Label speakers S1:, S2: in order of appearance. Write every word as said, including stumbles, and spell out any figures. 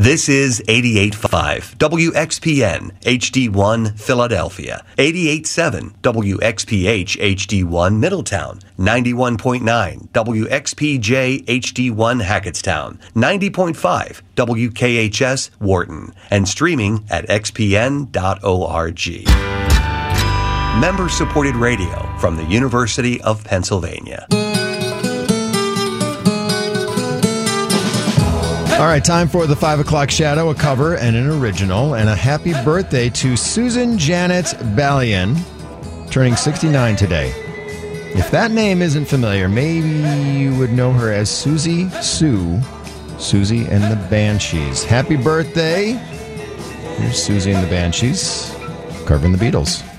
S1: This is eighty-eight point five W X P N H D one Philadelphia, eighty-eight point seven W X P H H D one Middletown, ninety-one point nine W X P J H D one Hackettstown, ninety point five W K H S Wharton, and streaming at x p n dot org. Member-supported radio from the University of Pennsylvania.
S2: All right, time for the five o'clock Shadow, a cover and an original, and a happy birthday to Susan Janet Balian, turning sixty-nine today. If that name isn't familiar, maybe you would know her as Susie Sue, Susie and the Banshees. Happy birthday. Here's Susie and the Banshees, covering the Beatles.